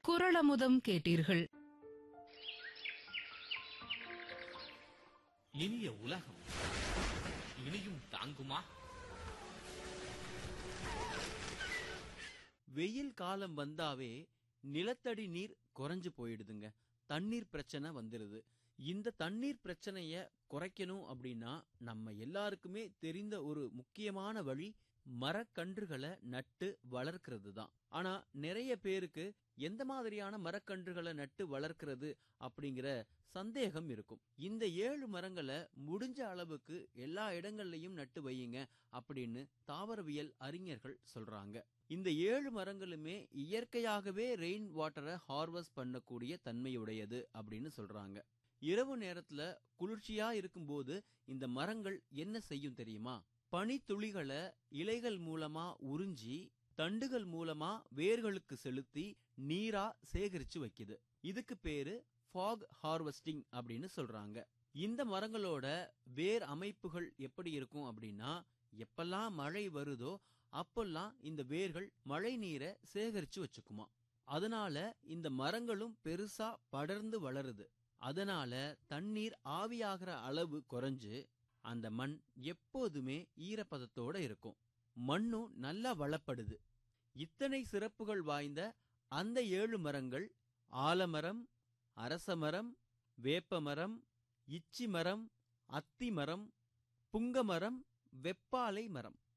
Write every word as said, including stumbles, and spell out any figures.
குறளமுதம் கேட்டீர்கள். இனிய உலகம் இனியும் தாங்குமா? வெயில் காலம் வந்தாவே நிலத்தடி நீர் குறைஞ்சு போயிடுதுங்க. தண்ணீர் பிரச்சனை வந்துருது. இந்த தண்ணீர் பிரச்சனைய குறைக்கணும் அப்படின்னா நம்ம எல்லாருக்குமே தெரிந்த ஒரு முக்கியமான வழி மரக்கன்றுகளை நட்டு வளர்க்கிறது தான். ஆனா நிறைய பேருக்கு எந்த மாதிரியான மரக்கன்றுகளை நட்டு வளர்க்கிறது அப்படிங்கிற சந்தேகம் இருக்கும். இந்த ஏழு மரங்களை முடிஞ்ச அளவுக்கு எல்லா இடங்கள்லயும் நட்டு வையுங்க அப்படின்னு தாவரவியல் அறிஞர்கள் சொல்றாங்க. இந்த ஏழு மரங்களுமே இயற்கையாகவே ரெயின் வாட்டரை ஹார்வெஸ்ட் பண்ணக்கூடிய தன்மையுடையது அப்படின்னு சொல்றாங்க. இரவு நேரத்துல குளிர்ச்சியா இருக்கும்போது இந்த மரங்கள் என்ன செய்யும் தெரியுமா? பனித்துளிகளை இலைகள் மூலமா உறிஞ்சி தண்டுகள் மூலமா வேர்களுக்கு செலுத்தி நீரா சேகரிச்சு வைக்குது. இதுக்கு பேரு ஃபாக் ஹார்வெஸ்டிங் அப்படின்னு சொல்றாங்க. இந்த மரங்களோட வேர் அமைப்புகள் எப்படி இருக்கும் அப்படின்னா, எப்பெல்லாம் மழை வருதோ அப்பெல்லாம் இந்த வேர்கள் மழை நீரை சேகரிச்சு வச்சுக்குமா. அதனால இந்த மரங்களும் பெருசா படர்ந்து வளருது. அதனால தண்ணீர் ஆவியாகிற அளவு குறைஞ்சு அந்த மண் எப்போதுமே ஈரப்பதத்தோட இருக்கும். மண்ணும் நல்லா வளப்படுது. இத்தனை சிறப்புகள் வாய்ந்த அந்த ஏழு மரங்கள் ஆலமரம், அரசமரம், வேப்பமரம், இச்சி மரம், அத்தி மரம், புங்கமரம், வெப்பாலை மரம்.